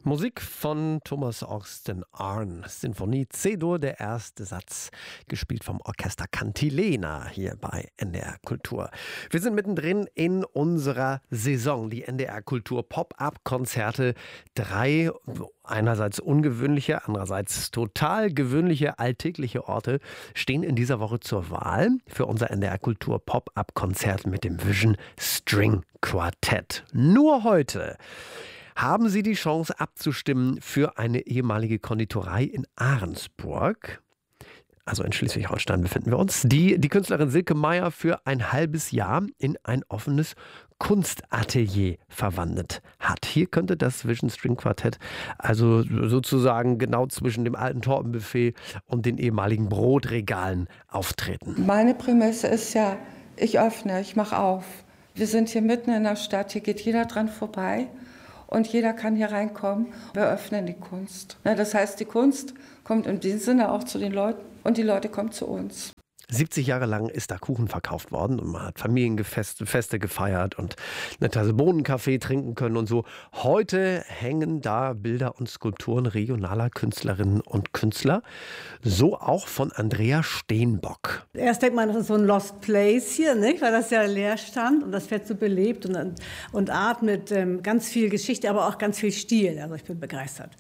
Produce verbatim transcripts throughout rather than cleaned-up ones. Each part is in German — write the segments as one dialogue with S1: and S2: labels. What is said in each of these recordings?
S1: Musik von Thomas Austin Arne, Sinfonie C-Dur, der erste Satz, gespielt vom Orchester Cantilena hier bei N D R Kultur. Wir sind mittendrin in unserer Saison, die N D R Kultur Pop-Up-Konzerte. Drei einerseits ungewöhnliche, andererseits total gewöhnliche, alltägliche Orte stehen in dieser Woche zur Wahl für unser N D R Kultur Pop-Up-Konzert mit dem Vision String Quartett. Nur heute haben Sie die Chance abzustimmen für eine ehemalige Konditorei in Ahrensburg. Also in Schleswig-Holstein befinden wir uns, die die Künstlerin Silke Meier für ein halbes Jahr in ein offenes Kunstatelier verwandelt hat. Hier könnte das Vision String Quartett also sozusagen genau zwischen dem alten Tortenbuffet und den ehemaligen Brotregalen auftreten.
S2: Meine Prämisse ist ja, ich öffne, ich mache auf. Wir sind hier mitten in der Stadt, hier geht jeder dran vorbei. Und jeder kann hier reinkommen. Wir öffnen die Kunst. Das heißt, die Kunst kommt in diesem Sinne auch zu den Leuten und die Leute kommen zu uns.
S1: siebzig Jahre lang ist da Kuchen verkauft worden und man hat Familienfeste Feste gefeiert und eine Tasse Bohnenkaffee trinken können und so. Heute hängen da Bilder und Skulpturen regionaler Künstlerinnen und Künstler. So auch von Andrea Steenbock.
S3: Erst denkt man, das ist so ein Lost Place hier, nicht? Weil das ja leer stand und das wird so belebt und, und Art mit ähm, ganz viel Geschichte, aber auch ganz viel Stil. Also ich bin begeistert.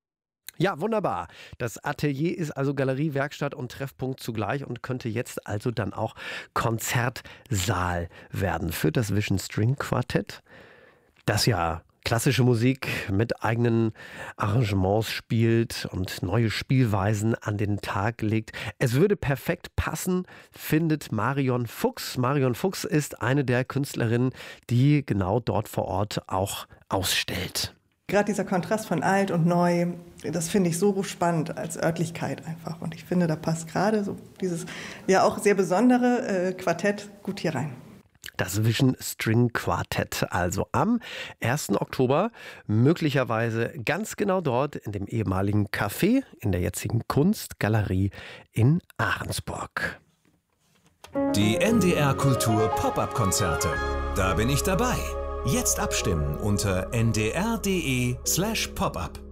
S1: Ja, wunderbar. Das Atelier ist also Galerie, Werkstatt und Treffpunkt zugleich und könnte jetzt also dann auch Konzertsaal werden für das Vision String Quartett, das ja klassische Musik mit eigenen Arrangements spielt und neue Spielweisen an den Tag legt. Es würde perfekt passen, findet Marion Fuchs. Marion Fuchs ist eine der Künstlerinnen, die genau dort vor Ort auch ausstellt.
S4: Gerade dieser Kontrast von alt und neu, das finde ich so spannend als Örtlichkeit einfach. Und ich finde, da passt gerade so dieses ja auch sehr besondere äh, Quartett gut hier rein.
S1: Das Vision String Quartett, also am ersten Oktober, möglicherweise ganz genau dort in dem ehemaligen Café in der jetzigen Kunstgalerie in Ahrensburg.
S5: Die N D R Kultur Pop-Up-Konzerte. Da bin ich dabei. Jetzt abstimmen unter n d r punkt d e slash pop up.